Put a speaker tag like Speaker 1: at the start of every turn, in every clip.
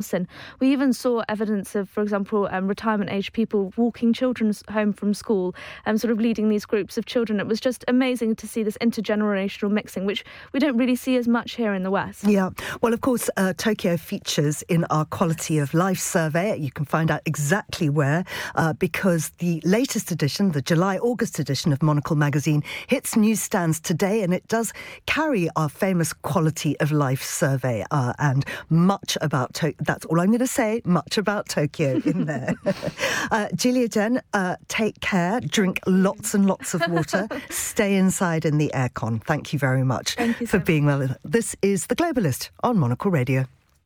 Speaker 1: medicine. We even saw evidence of, for example, retirement-age people walking children home from school and sort of leading these groups of children. It was just amazing to see this intergenerational mixing, which we don't really see as much here in the West.
Speaker 2: Yeah. Well, of course, Tokyo features in our Quality of Life survey. You can find out exactly where, because the latest edition, the July-August edition of Monocle magazine, hits newsstands today, and it does carry our famous Quality of Life survey, and much about that's all I'm going to say, much about Tokyo in there. Julia Jen, take care, drink lots and lots of water, stay inside in the aircon. Thank you very much for being well. This is The Globalist on Monocle Radio.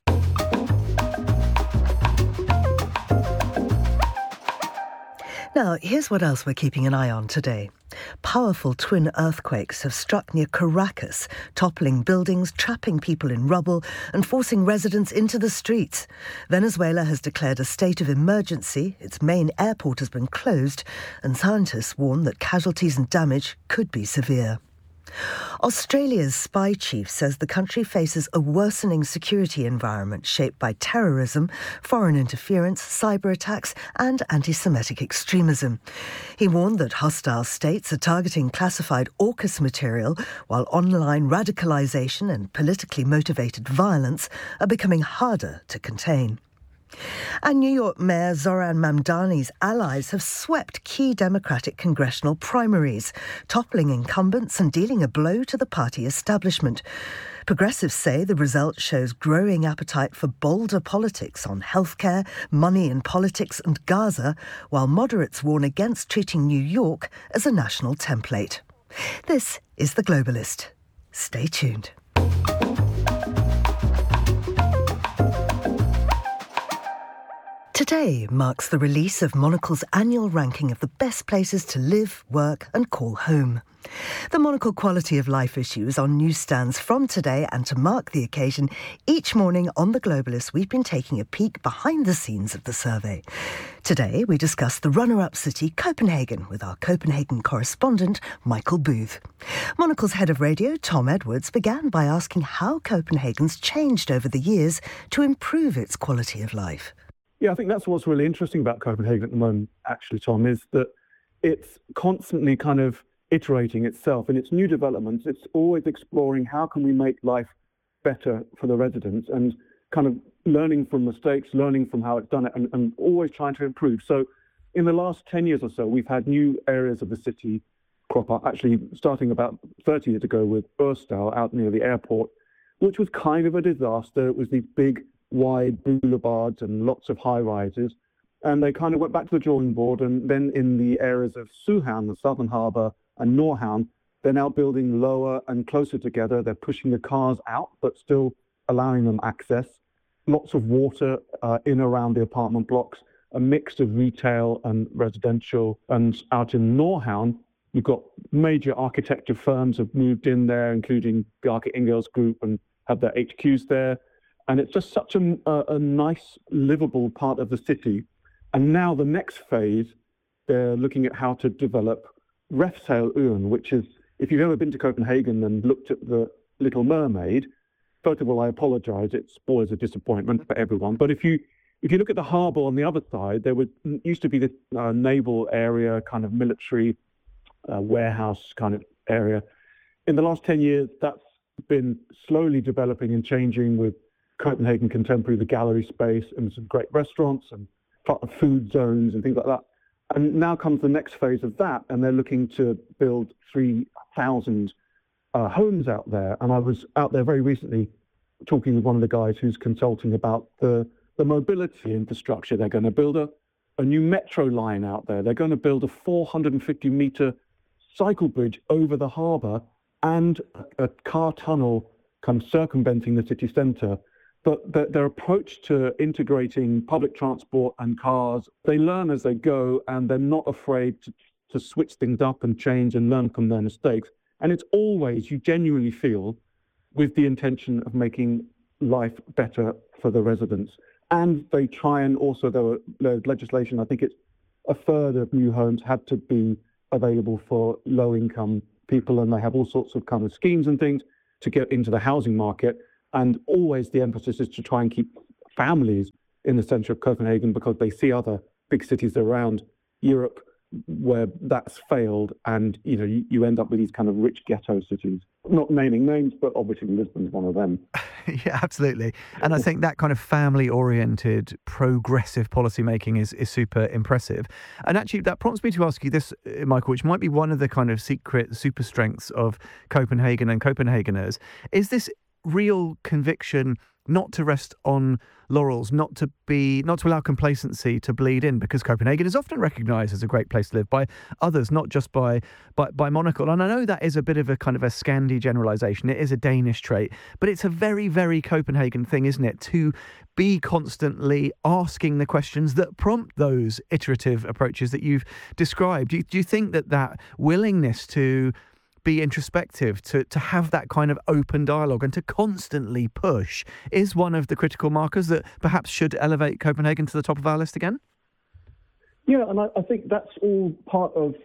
Speaker 2: Now, here's what else we're keeping an eye on today. Powerful twin earthquakes have struck near Caracas, toppling buildings, trapping people in rubble and forcing residents into the streets. Venezuela has declared a state of emergency. Its main airport has been closed, and scientists warn that casualties and damage could be severe. Australia's spy chief says the country faces a worsening security environment shaped by terrorism, foreign interference, cyber attacks and anti-Semitic extremism. He warned that hostile states are targeting classified AUKUS material, while online radicalisation and politically motivated violence are becoming harder to contain. And New York Mayor Zohran Mamdani's allies have swept key Democratic congressional primaries, toppling incumbents and dealing a blow to the party establishment. Progressives say the result shows growing appetite for bolder politics on healthcare, money in politics and Gaza, while moderates warn against treating New York as a national template. This is The Globalist. Stay tuned. Today marks the release of Monocle's annual ranking of the best places to live, work and call home. The Monocle Quality of Life issue is on newsstands from today, and to mark the occasion, each morning on The Globalist we've been taking a peek behind the scenes of the survey. Today we discuss the runner-up city, Copenhagen, with our Copenhagen correspondent, Michael Booth. Monocle's head of radio, Tom Edwards, began by asking how Copenhagen's changed over the years to improve its quality of life.
Speaker 3: Yeah, I think that's what's really interesting about Copenhagen at the moment, actually, Tom, is that it's constantly kind of iterating itself. In its new developments, it's always exploring how can we make life better for the residents and kind of learning from mistakes, learning from how it's done it, and always trying to improve. So in the last 10 years or so, we've had new areas of the city crop up, actually starting about 30 years ago with Ørsted out near the airport, which was kind of a disaster. It was these big, wide boulevards and lots of high-rises. And they kind of went back to the drawing board. And then in the areas of Søhavn, the Southern Harbour, and Nordhavn, they're now building lower and closer together. They're pushing the cars out, but still allowing them access. Lots of water in around the apartment blocks, a mix of retail and residential. And out in Nordhavn, you've got major architecture firms have moved in there, including Bjarke Ingels Group, and have their HQs there. And it's just such a nice, livable part of the city. And now the next phase, they're looking at how to develop Refshaleøen, which is, if you've ever been to Copenhagen and looked at the Little Mermaid, first of all, I apologize, it's always a disappointment for everyone. But if you look at the harbour on the other side, there used to be this naval area, kind of military warehouse kind of area. In the last 10 years, that's been slowly developing and changing with Copenhagen Contemporary, the gallery space, and some great restaurants and food zones and things like that. And now comes the next phase of that, and they're looking to build 3,000 homes out there. And I was out there very recently talking with one of the guys who's consulting about the mobility infrastructure. They're going to build a new metro line out there. They're going to build a 450-metre cycle bridge over the harbour and a car tunnel kind of circumventing the city centre. But their approach to integrating public transport and cars, they learn as they go, and they're not afraid to switch things up and change and learn from their mistakes. And it's always, you genuinely feel, with the intention of making life better for the residents. And they try, and also there's legislation, I think it's a third of new homes had to be available for low-income people, and they have all sorts of kind of schemes and things to get into the housing market. And always the emphasis is to try and keep families in the centre of Copenhagen because they see other big cities around Europe where that's failed, and you end up with these kind of rich ghetto cities. Not naming names, but obviously Lisbon's one of them.
Speaker 4: Yeah, absolutely. And I think that kind of family-oriented, progressive policymaking is super impressive. And actually, that prompts me to ask you this, Michael, which might be one of the kind of secret super strengths of Copenhagen and Copenhageners, is this real conviction not to rest on laurels, not to allow complacency to bleed in, because Copenhagen is often recognised as a great place to live by others, not just by Monocle. And I know that is a bit of a kind of a Scandi generalisation. It is a Danish trait, but it's a very, very Copenhagen thing, isn't it, to be constantly asking the questions that prompt those iterative approaches that you've described. Do you think that willingness to be introspective, to have that kind of open dialogue and to constantly push is one of the critical markers that perhaps should elevate Copenhagen to the top of our list again?
Speaker 3: Yeah, and I think that's all part of,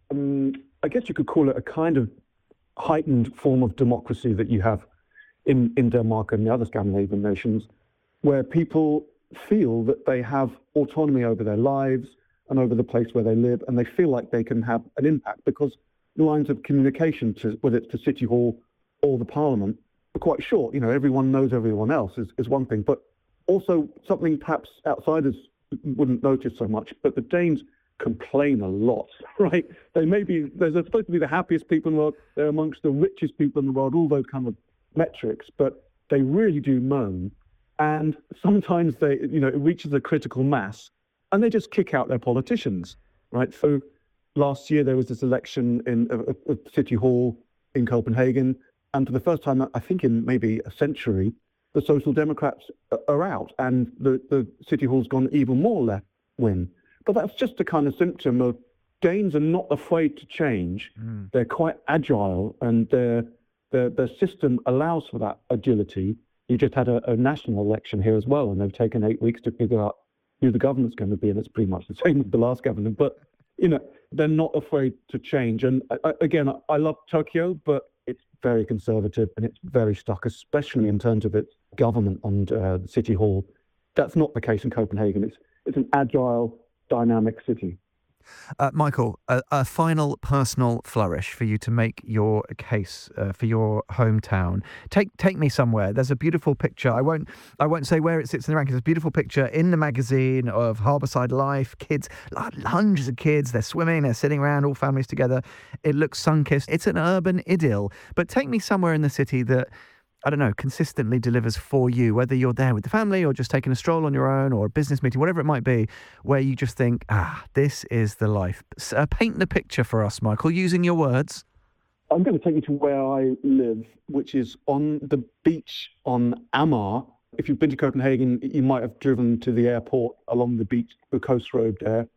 Speaker 3: I guess you could call it a kind of heightened form of democracy that you have in Denmark and the other Scandinavian nations, where people feel that they have autonomy over their lives and over the place where they live, and they feel like they can have an impact because lines of communication, whether it's to City Hall or the Parliament, are quite short. Everyone knows everyone else is one thing, but also something perhaps outsiders wouldn't notice so much, but the Danes complain a lot, right? They're supposed to be the happiest people in the world, they're amongst the richest people in the world, all those kind of metrics, but they really do moan, and sometimes it reaches a critical mass, and they just kick out their politicians, right? So last year, there was this election in City Hall in Copenhagen, and for the first time, I think in maybe a century, the Social Democrats are out, and the City Hall's gone even more left-wing. But that's just a kind of symptom of Danes are not afraid to change. They're quite agile, and their system allows for that agility. You just had a national election here as well, and they've taken 8 weeks to figure out who the government's going to be, and it's pretty much the same as the last government. But they're not afraid to change. And again, I love Tokyo, but it's very conservative and it's very stuck, especially in terms of its government and the City Hall. That's not the case in Copenhagen. It's an agile, dynamic city.
Speaker 4: Michael, a final personal flourish for you to make your case for your hometown. Take me somewhere. There's a beautiful picture. I won't say where it sits in the rankings. There's a beautiful picture in the magazine of Harbourside Life. Kids, hundreds of kids. They're swimming. They're sitting around, all families together. It looks sun-kissed. It's an urban idyll. But take me somewhere in the city that, I don't know, consistently delivers for you, whether you're there with the family or just taking a stroll on your own or a business meeting, whatever it might be, where you just think, this is the life. Paint the picture for us, Michael, using your words.
Speaker 3: I'm going to take you to where I live, which is on the beach on Amager. If you've been to Copenhagen, you might have driven to the airport along the beach, the coast road there.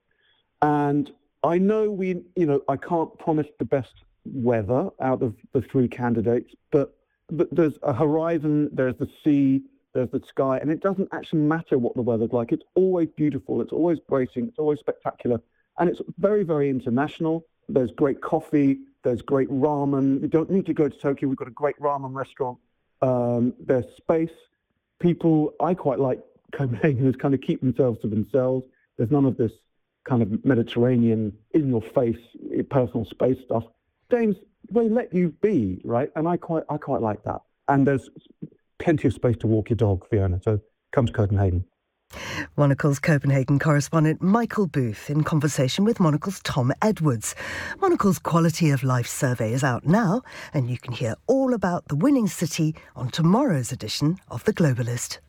Speaker 3: And I know I can't promise the best weather out of the three candidates, but there's a horizon, there's the sea, there's the sky, and it doesn't actually matter what the weather's like. It's always beautiful, it's always bracing, it's always spectacular, and it's very, very international. There's great coffee, there's great ramen. You don't need to go to Tokyo, we've got a great ramen restaurant. There's space. People, I quite like Copenhageners kind of keep themselves to themselves. There's none of this kind of Mediterranean, in-your-face, personal space stuff. Danes, they let you be, right? And I quite like that. And there's plenty of space to walk your dog, Fiona. So come to Copenhagen.
Speaker 2: Monocle's Copenhagen correspondent Michael Booth in conversation with Monocle's Tom Edwards. Monocle's Quality of Life survey is out now, and you can hear all about the winning city on tomorrow's edition of The Globalist.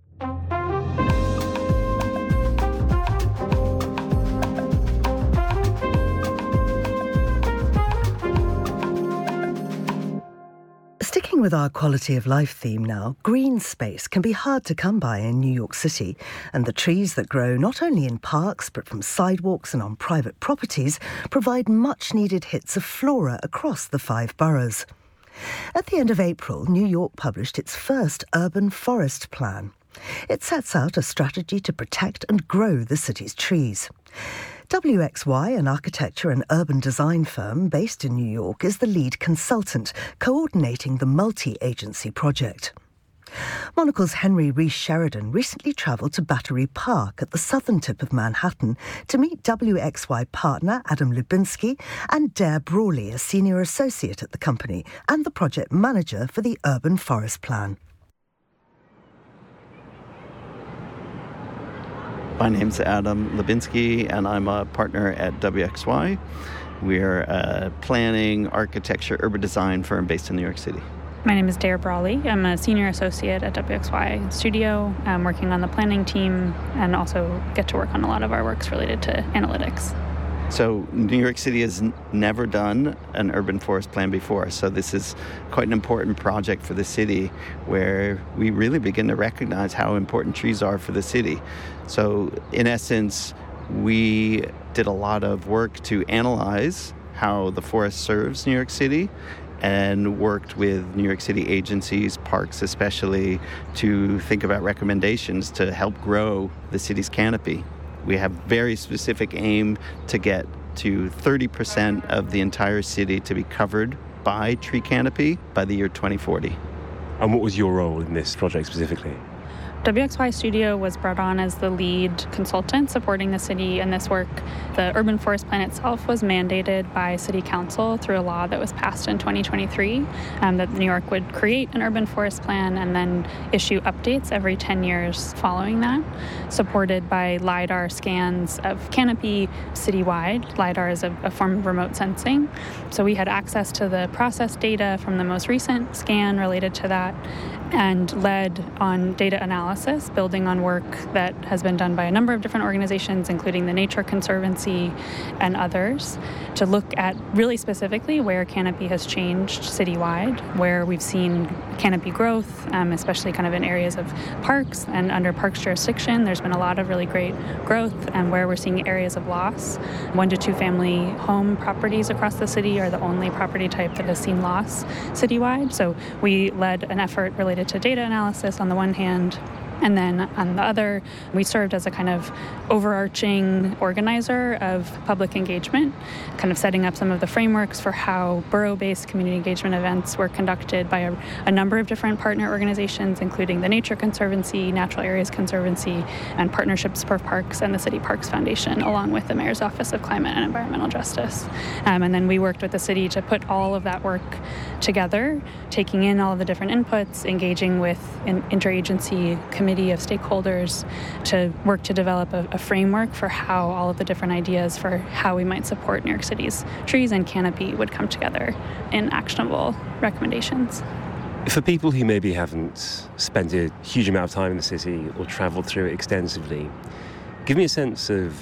Speaker 2: Sticking with our quality of life theme now, green space can be hard to come by in New York City, and the trees that grow not only in parks but from sidewalks and on private properties provide much-needed hits of flora across the 5 boroughs. At the end of April, New York published its first urban forest plan. It sets out a strategy to protect and grow the city's trees. WXY, an architecture and urban design firm based in New York, is the lead consultant, coordinating the multi-agency project. Monocle's Henry Rees Sheridan recently travelled to Battery Park at the southern tip of Manhattan to meet WXY partner Adam Lubinsky and Dare Brawley, a senior associate at the company and the project manager for the Urban Forest Plan.
Speaker 5: My name's Adam Lubinsky, and I'm a partner at WXY. We're a planning, architecture, urban design firm based in New York City.
Speaker 6: My name is Dare Brawley. I'm a senior associate at WXY Studio. I'm working on the planning team and also get to work on a lot of our works related to analytics.
Speaker 5: So New York City has never done an urban forest plan before, so this is quite an important project for the city where we really begin to recognize how important trees are for the city. So in essence, we did a lot of work to analyze how the forest serves New York City and worked with New York City agencies, parks especially, to think about recommendations to help grow the city's canopy. We have very specific aim to get to 30% of the entire city to be covered by tree canopy by the year 2040.
Speaker 7: And what was your role in this project specifically?
Speaker 6: WXY Studio was brought on as the lead consultant supporting the city in this work. The urban forest plan itself was mandated by City Council through a law that was passed in 2023 that New York would create an urban forest plan and then issue updates every 10 years following that, supported by LiDAR scans of canopy citywide. LiDAR is a form of remote sensing. So we had access to the process data from the most recent scan related to that and led on data analysis, building on work that has been done by a number of different organizations, including the Nature Conservancy and others, to look at really specifically where canopy has changed citywide, where we've seen canopy growth, especially kind of in areas of parks and under parks jurisdiction. There's been a lot of really great growth, and where we're seeing areas of loss. 1 to 2 family home properties across the city are the only property type that has seen loss citywide. So we led an effort related to data analysis on the one hand, and then on the other, we served as a kind of overarching organizer of public engagement, kind of setting up some of the frameworks for how borough-based community engagement events were conducted by a number of different partner organizations, including the Nature Conservancy, Natural Areas Conservancy, and Partnerships for Parks and the City Parks Foundation, along with the Mayor's Office of Climate and Environmental Justice. And then we worked with the city to put all of that work together, taking in all of the different inputs, engaging with an interagency committee of stakeholders to work to develop a framework for how all of the different ideas for how we might support New York City's trees and canopy would come together in actionable recommendations.
Speaker 7: For people who maybe haven't spent a huge amount of time in the city or travelled through it extensively, give me a sense of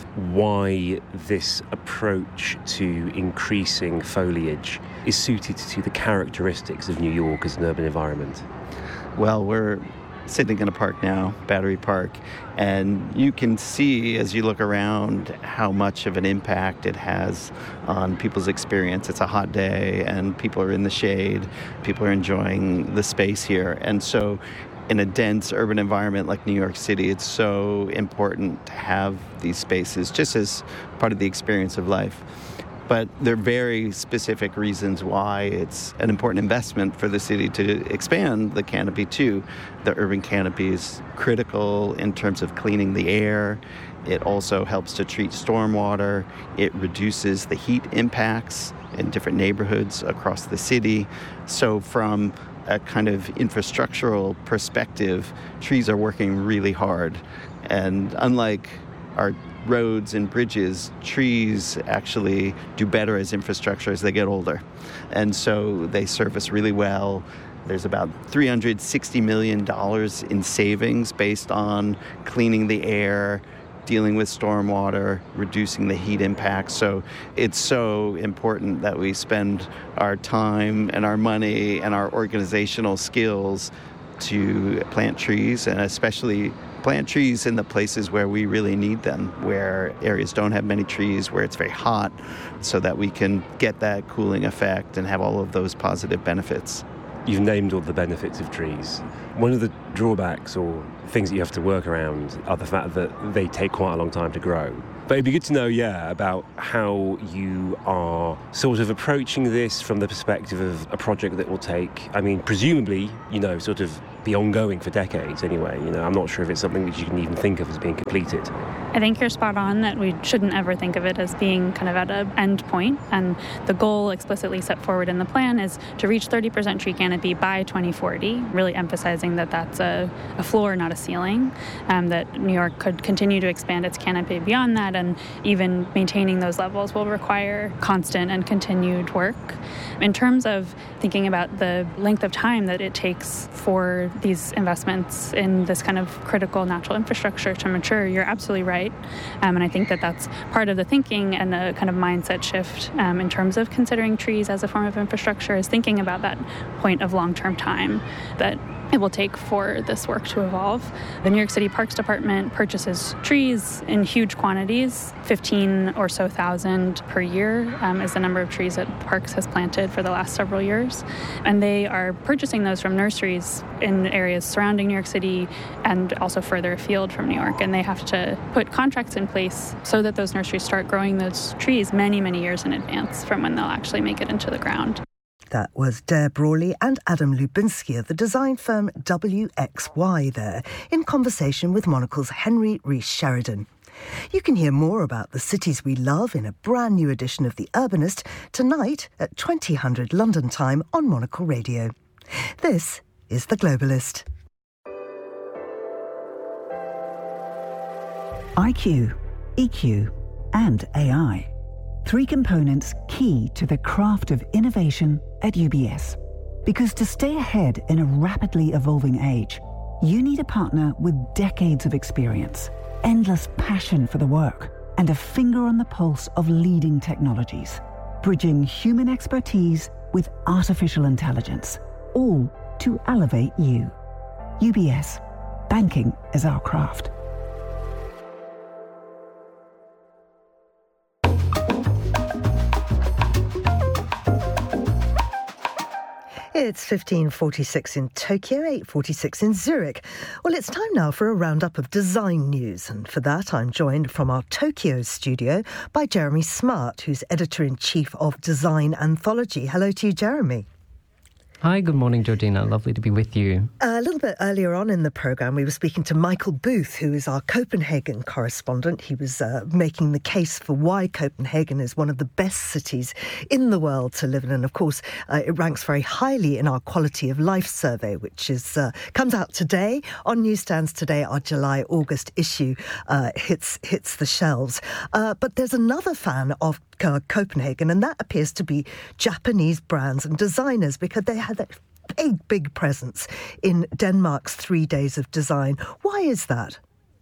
Speaker 7: why this approach to increasing foliage is suited to the characteristics of New York as an urban environment.
Speaker 5: Well, we're sitting in a park now, Battery Park, and you can see as you look around how much of an impact it has on people's experience. It's a hot day and people are in the shade, people are enjoying the space here. And so in a dense urban environment like New York City, it's so important to have these spaces just as part of the experience of life. But there are very specific reasons why it's an important investment for the city to expand the canopy too. The urban canopy is critical in terms of cleaning the air. It also helps to treat stormwater. It reduces the heat impacts in different neighborhoods across the city. So from a kind of infrastructural perspective, trees are working really hard. And unlike our roads and bridges, trees actually do better as infrastructure as they get older. And so they serve us really well. There's about $360 million in savings based on cleaning the air, dealing with stormwater, reducing the heat impacts. So it's so important that we spend our time and our money and our organizational skills to plant trees, and especially plant trees in the places where we really need them, where areas don't have many trees, where it's very hot, so that we can get that cooling effect and have all of those positive benefits.
Speaker 7: you've named all the benefits of trees. One of the drawbacks or things that you have to work around are the fact that they take quite a long time to grow. But it'd be good to know, about how you are sort of approaching this from the perspective of a project that will take, presumably, sort of be ongoing for decades anyway. I'm not sure if it's something that you can even think of as being completed.
Speaker 6: I think you're spot on that we shouldn't ever think of it as being kind of at an end point. And the goal explicitly set forward in the plan is to reach 30% tree canopy by 2040, really emphasizing that that's a floor, not a ceiling, that New York could continue to expand its canopy beyond that, and even maintaining those levels will require constant and continued work. In terms of thinking about the length of time that it takes for these investments in this kind of critical natural infrastructure to mature, you're absolutely right. And I think that that's part of the thinking and the kind of mindset shift in terms of considering trees as a form of infrastructure, is thinking about that point of long-term time that it will take for this work to evolve. The New York City Parks Department purchases trees in huge quantities, 15 or so thousand per year is the number of trees that Parks has planted for the last several years. And they are purchasing those from nurseries in areas surrounding New York City and also further afield from New York. And they have to put contracts in place so that those nurseries start growing those trees many, many years in advance from when they'll actually make it into the ground.
Speaker 2: That was Dare Brawley and Adam Lubinsky of the design firm WXY there, in conversation with Monocle's Henry Rees Sheridan. You can hear more about the cities we love in a brand new edition of The Urbanist tonight at 2000 London time on Monocle Radio. This is The Globalist.
Speaker 8: IQ, EQ and AI. 3 components key to the craft of innovation at UBS. Because to stay ahead in a rapidly evolving age, you need a partner with decades of experience, endless passion for the work, and a finger on the pulse of leading technologies, bridging human expertise with artificial intelligence, all to elevate you. UBS. Banking is our craft.
Speaker 2: It's 15:46 in Tokyo, 8:46 in Zurich. Well, it's time now for a roundup of design news. And for that, I'm joined from our Tokyo studio by Jeremy Smart, who's Editor-in-Chief of Design Anthology. Hello to you, Jeremy.
Speaker 9: Hi, good morning, Georgina. Lovely to be with you.
Speaker 2: A little bit earlier on in the programme, we were speaking to Michael Booth, who is our Copenhagen correspondent. He was making the case for why Copenhagen is one of the best cities in the world to live in. And of course, it ranks very highly in our Quality of Life survey, which is comes out today on newsstands today. Our July-August issue hits the shelves. But there's another fan of Copenhagen, and that appears to be Japanese brands and designers, because they had that big presence in Denmark's 3 Days of Design. Why is that?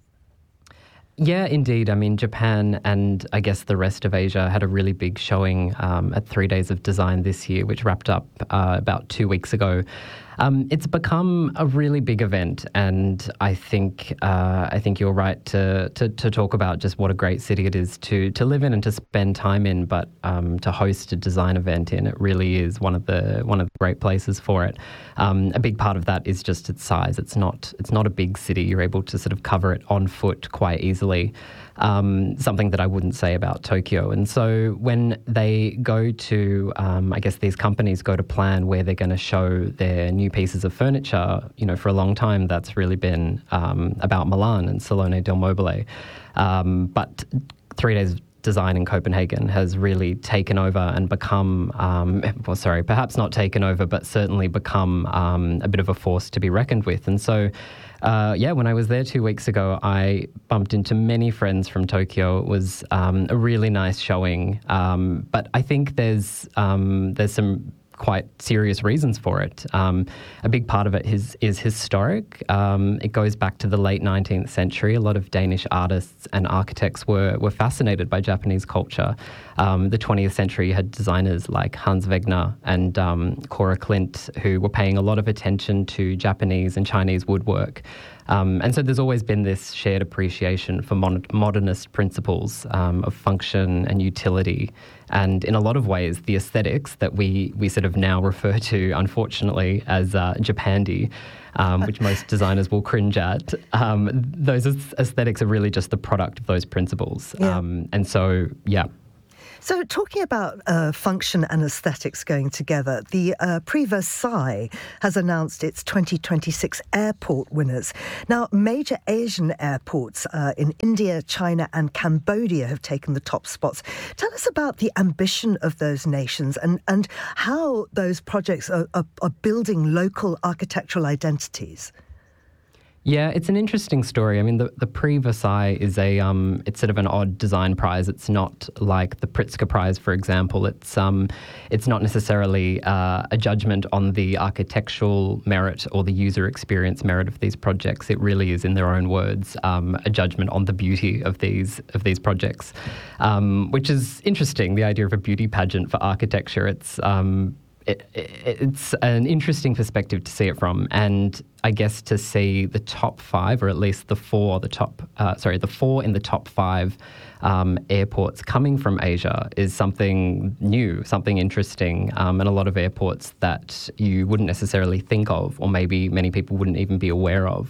Speaker 9: Yeah, indeed. I mean, Japan and I guess the rest of Asia had a really big showing at 3 Days of Design this year, which wrapped up about 2 weeks ago. It's become a really big event, and I think you're right to talk about just what a great city it is to live in and to spend time in. But to host a design event in, it really is one of the great places for it. A big part of that is just its size. It's not a big city. You're able to sort of cover it on foot quite easily. Something that I wouldn't say about Tokyo. And so when they go to, I guess these companies go to plan where they're going to show their new pieces of furniture, for a long time, that's really been about Milan and Salone del Mobile. But 3 Days of Design in Copenhagen has really taken over and become, perhaps not taken over, but certainly become a bit of a force to be reckoned with. And so, when I was there 2 weeks ago, I bumped into many friends from Tokyo. It was a really nice showing, but I think there's some quite serious reasons for it. A big part of it is historic. It goes back to the late 19th century. A lot of Danish artists and architects were fascinated by Japanese culture. The 20th century had designers like Hans Wegner and Cora Clint, who were paying a lot of attention to Japanese and Chinese woodwork. And so there's always been this shared appreciation for modernist principles of function and utility. And in a lot of ways, the aesthetics that we sort of now refer to, unfortunately, as Japandi, which most designers will cringe at, those aesthetics are really just the product of those principles.
Speaker 2: Yeah.
Speaker 9: And so, yeah.
Speaker 2: So talking about function and aesthetics going together, the Prix Versailles has announced its 2026 airport winners. Now, major Asian airports in India, China and Cambodia have taken the top spots. Tell us about the ambition of those nations and how those projects are building local architectural identities.
Speaker 9: Yeah, it's an interesting story. I mean, the Prix Versailles is it's sort of an odd design prize. It's not like the Pritzker Prize, for example. It's not necessarily a judgment on the architectural merit or the user experience merit of these projects. It really is, in their own words, a judgment on the beauty of these projects, which is interesting. The idea of a beauty pageant for architecture. It's an interesting perspective to see it from, and I guess to see the top five, or at least the four in the top five airports coming from Asia is something new, something interesting, and a lot of airports that you wouldn't necessarily think of, or maybe many people wouldn't even be aware of.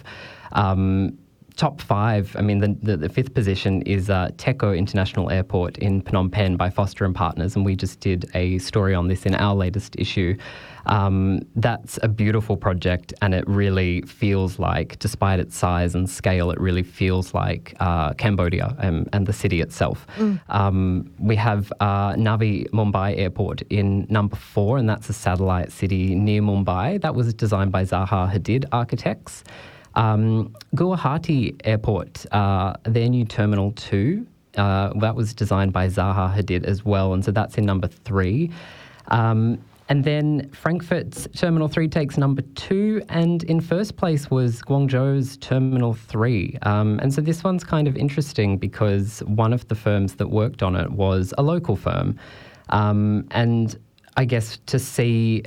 Speaker 9: Top five, I mean, the fifth position is Teko International Airport in Phnom Penh by Foster & Partners, and we just did a story on this in our latest issue. That's a beautiful project, and it really feels like, despite its size and scale, it really feels like Cambodia and the city itself. We have Navi Mumbai Airport in number 4, and that's a satellite city near Mumbai. That was designed by Zaha Hadid Architects. Guwahati Airport, their new Terminal 2, that was designed by Zaha Hadid as well, and so that's in number 3. And then Frankfurt's Terminal 3 takes number 2, and in first place was Guangzhou's Terminal 3. And so this one's kind of interesting because one of the firms that worked on it was a local firm. And I guess to see,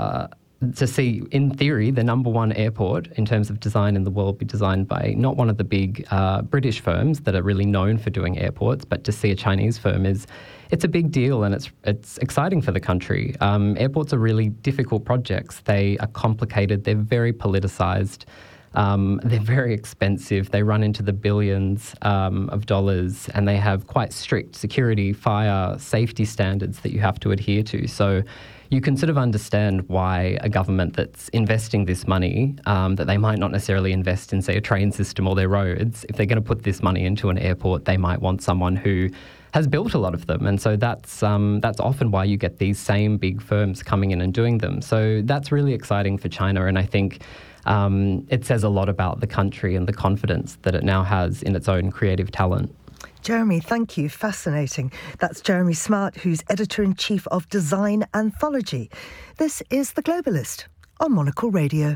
Speaker 9: in theory, the number one airport in terms of design in the world be designed by not one of the big British firms that are really known for doing airports, but to see a Chinese firm it's a big deal, and it's exciting for the country. Airports are really difficult projects. They are complicated. They're very politicized. They're very expensive. They run into the billions of dollars, and they have quite strict security, fire, safety standards that you have to adhere to. So you can sort of understand why a government that's investing this money, that they might not necessarily invest in, say, a train system or their roads, if they're going to put this money into an airport, they might want someone who has built a lot of them. And so that's often why you get these same big firms coming in and doing them. So that's really exciting for China, and I think it says a lot about the country and the confidence that it now has in its own creative talent.
Speaker 2: Jeremy, thank you. Fascinating. That's Jeremy Smart, who's Editor-in-Chief of Design Anthology. This is The Globalist on Monocle Radio.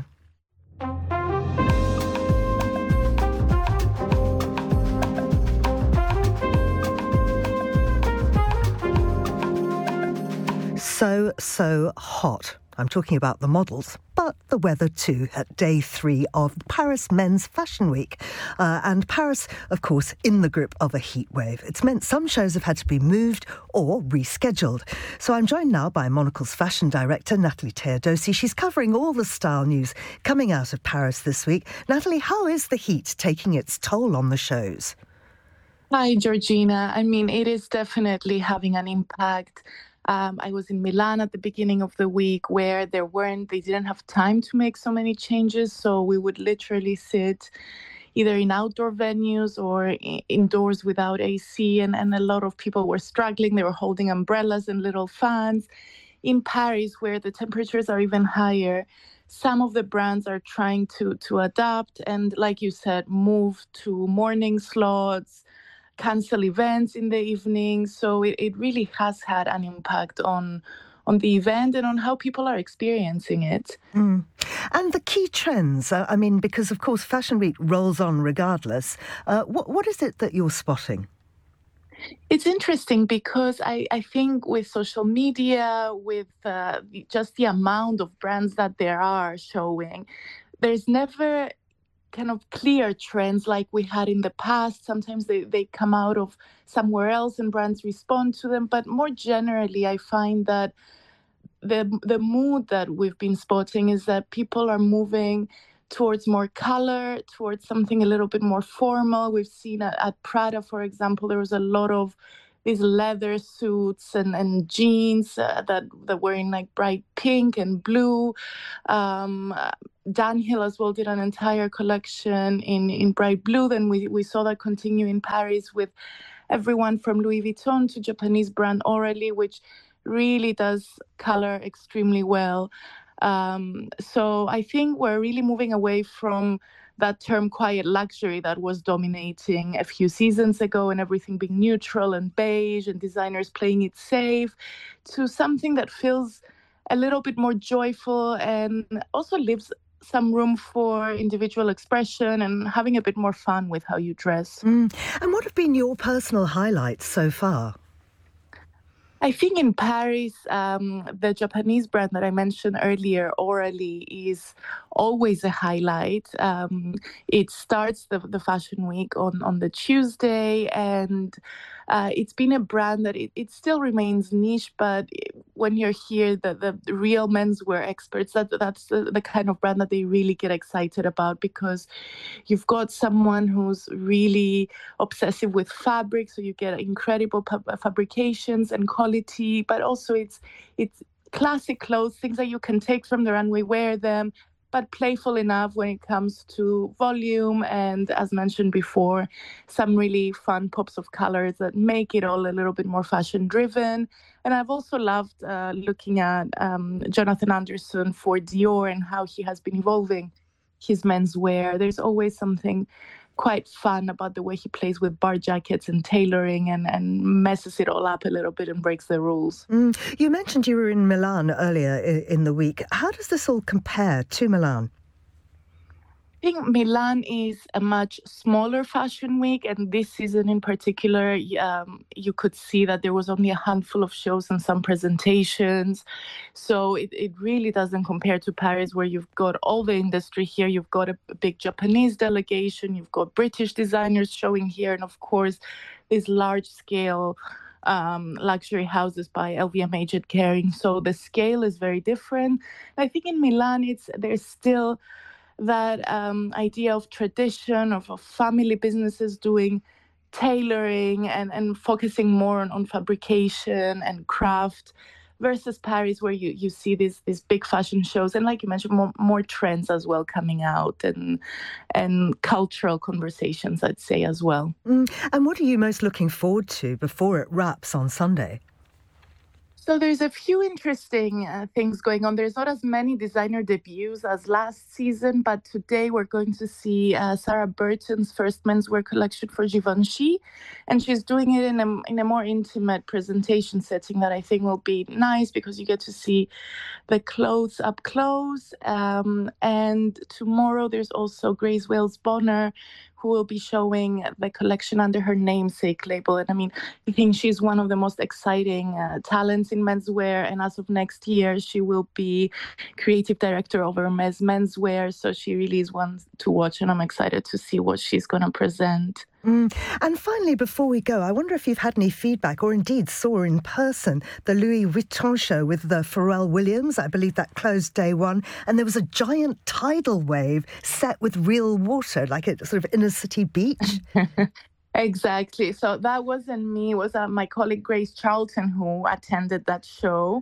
Speaker 2: So hot. I'm talking about the models, but the weather too at day 3 of Paris Men's Fashion Week. And Paris, of course, in the grip of a heat wave. It's meant some shows have had to be moved or rescheduled. So I'm joined now by Monocle's fashion director, Natalie Teodosi. She's covering all the style news coming out of Paris this week. Natalie, how is the heat taking its toll on the shows?
Speaker 10: Hi, Georgina. I mean, it is definitely having an impact. I was in Milan at the beginning of the week where they didn't have time to make so many changes. So we would literally sit either in outdoor venues or indoors without AC. And a lot of people were struggling. They were holding umbrellas and little fans. In Paris, where the temperatures are even higher, some of the brands are trying to adapt and, like you said, move to morning slots, cancel events in the evening. So it really has had an impact on the event and on how people are experiencing it.
Speaker 2: And the key trends, I mean, because of course Fashion Week rolls on regardless. What is it that you're spotting?
Speaker 10: It's interesting because I think with social media, with just the amount of brands that there are showing, there's never kind of clear trends like we had in the past. Sometimes they come out of somewhere else and brands respond to them. But more generally, I find that the mood that we've been spotting is that people are moving towards more color, towards something a little bit more formal. We've seen at Prada, for example, there was a lot of these leather suits and jeans that were in like bright pink and blue. Dunhill as well did an entire collection in bright blue. Then we saw that continue in Paris with everyone from Louis Vuitton to Japanese brand Orally, which really does color extremely well. So I think we're really moving away from that term quiet luxury that was dominating a few seasons ago, and everything being neutral and beige and designers playing it safe, to something that feels a little bit more joyful and also leaves some room for individual expression and having a bit more fun with how you dress.
Speaker 2: And what have been your personal highlights so far?
Speaker 10: I think in Paris, the Japanese brand that I mentioned earlier, Orally, is always a highlight. It starts the fashion week on the Tuesday, and it's been a brand that it still remains niche, but when you're here, the real menswear experts, that's the kind of brand that they really get excited about, because you've got someone who's really obsessive with fabric, so you get incredible fabrications and quality, but also it's classic clothes, things that you can take from the runway, wear them, but playful enough when it comes to volume, and as mentioned before, some really fun pops of colors that make it all a little bit more fashion driven. And I've also loved looking at Jonathan Anderson for Dior and how he has been evolving his menswear. There's always something quite fun about the way he plays with bar jackets and tailoring and messes it all up a little bit and breaks the rules.
Speaker 2: You mentioned you were in Milan earlier in the week. How does this all compare to Milan?
Speaker 10: I think Milan is a much smaller fashion week, and this season in particular, you could see that there was only a handful of shows and some presentations. So it really doesn't compare to Paris, where you've got all the industry here. You've got a big Japanese delegation, you've got British designers showing here, and of course, these large-scale luxury houses by LVMH and Kering. So the scale is very different. I think in Milan, there's still that idea of tradition, of family businesses doing tailoring and focusing more on fabrication and craft, versus Paris, where you see these big fashion shows and, like you mentioned, more trends as well coming out, and cultural conversations, I'd say, as well.
Speaker 2: And what are you most looking forward to before it wraps on Sunday?
Speaker 10: So there's a few interesting things going on. There's not as many designer debuts as last season, but today we're going to see Sarah Burton's first menswear collection for Givenchy, and she's doing it in a more intimate presentation setting that I think will be nice, because you get to see the clothes up close. And tomorrow there's also Grace Wales Bonner, who will be showing the collection under her namesake label. And I mean, I think she's one of the most exciting talents in menswear. And as of next year, she will be creative director of Hermès Menswear. So she really is one to watch, and I'm excited to see what she's going to present.
Speaker 2: And finally, before we go, I wonder if you've had any feedback, or indeed saw in person, the Louis Vuitton show with the Pharrell Williams. I believe that closed day one, and there was a giant tidal wave set with real water, like a sort of inner city beach.
Speaker 10: Exactly. So that wasn't me. It was my colleague Grace Charlton who attended that show.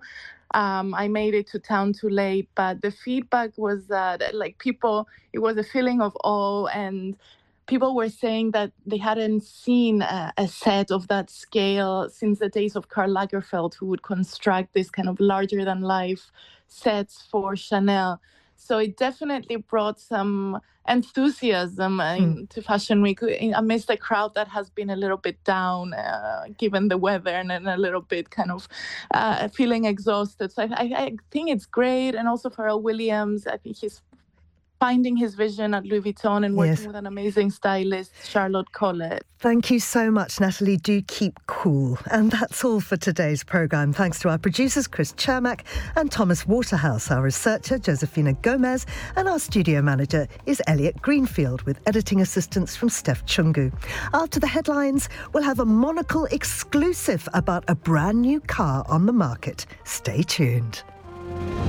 Speaker 10: I made it to town too late, but the feedback was that, like, people, it was a feeling of awe, and people were saying that they hadn't seen a set of that scale since the days of Karl Lagerfeld, who would construct this kind of larger-than-life sets for Chanel. So it definitely brought some enthusiasm to Fashion Week amidst a crowd that has been a little bit down given the weather and a little bit kind of feeling exhausted. So I think it's great. And also Pharrell Williams, I think he's finding his vision at Louis Vuitton and working with an amazing stylist, Charlotte Collett.
Speaker 2: Thank you so much, Natalie. Do keep cool. And that's all for today's programme. Thanks to our producers, Chris Chermak and Thomas Waterhouse, our researcher, Josefina Gomez, and our studio manager is Elliot Greenfield, with editing assistance from Steph Chungu. After the headlines, we'll have a Monocle exclusive about a brand new car on the market. Stay tuned.